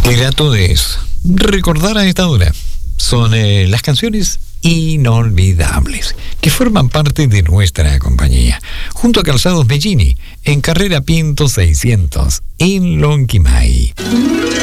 Qué grato es recordar a esta hora. Son las canciones inolvidables que forman parte de nuestra compañía. Junto a Calzados Bellini, en Carrera Pinto 600, en Lonquimay.